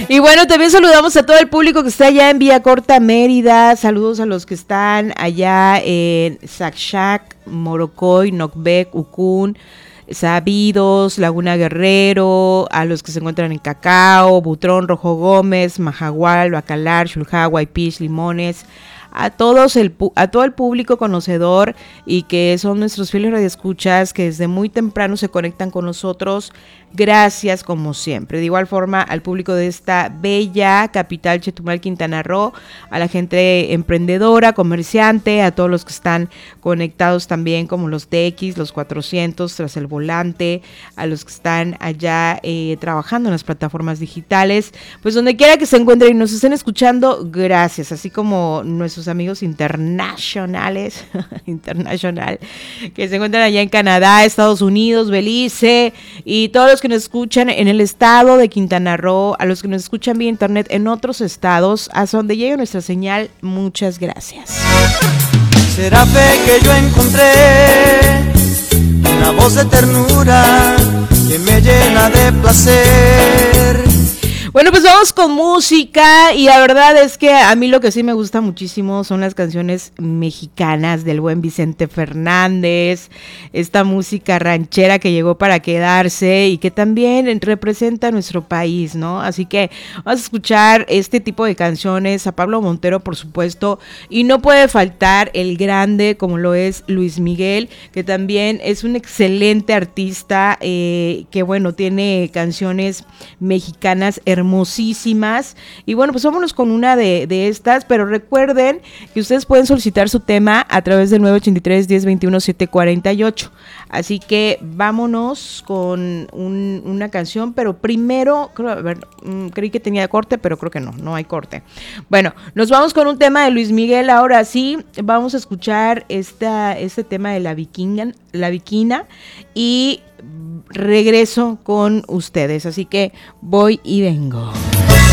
Y bueno, también saludamos a todo el público que está allá en Villa Corta, Mérida. Saludos a los que están allá en Sacshac, Morocoy, Nocbec, Ucún, Sabidos, Laguna Guerrero, a los que se encuentran en Cacao, Butrón, Rojo Gómez, Majagual, Bacalar, Xulhagua, Ipich, Limones, a todo el público conocedor y que son nuestros fieles radioescuchas que desde muy temprano se conectan con nosotros. Gracias como siempre. De igual forma al público de esta bella capital Chetumal, Quintana Roo, a la gente emprendedora, comerciante, a todos los que están conectados también como los TX, los 400, tras el volante, a los que están allá trabajando en las plataformas digitales, pues donde quiera que se encuentren y nos estén escuchando, gracias, así como nuestros amigos internacionales, que se encuentran allá en Canadá, Estados Unidos, Belice y todos los que nos escuchan en el estado de Quintana Roo, a los que nos escuchan vía internet en otros estados, hasta donde llegue nuestra señal, muchas gracias. Será fe que yo encontré una voz de ternura que me llena de placer. Bueno, pues vamos con música y la verdad es que a mí lo que sí me gusta muchísimo son las canciones mexicanas del buen Vicente Fernández, esta música ranchera que llegó para quedarse y que también representa a nuestro país, ¿no? Así que vamos a escuchar este tipo de canciones, a Pablo Montero por supuesto, y no puede faltar el grande como lo es Luis Miguel, que también es un excelente artista que bueno, tiene canciones mexicanas hermosísimas. Y bueno, pues vámonos con una de estas, pero recuerden que ustedes pueden solicitar su tema a través del 983-1021-748. Así que vámonos con una canción, pero primero, creí que tenía corte, pero creo que no hay corte. Bueno, nos vamos con un tema de Luis Miguel. Ahora sí, vamos a escuchar este tema de La Viquina y regreso con ustedes, así que voy y vengo.